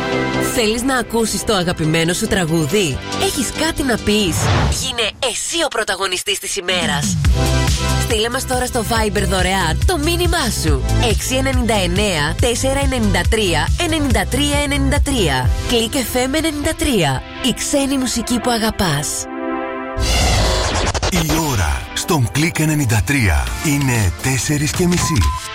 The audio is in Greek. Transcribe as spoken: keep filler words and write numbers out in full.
Θέλεις να ακούσεις το αγαπημένο σου τραγούδι? Έχεις κάτι να πεις? Γίνε εσύ ο πρωταγωνιστής της ημέρας. Στείλε μας τώρα στο Viber δωρεάν το μήνυμά σου. έξι εννιά εννιά τέσσερα εννιά τρία εννιά τρία εννιά τρία. Κλικ εφ εμ ενενήντα τρία. Η ξένη μουσική που αγαπάς. Η ώρα στον Κλικ ενενήντα τρία είναι τέσσερις και μισή.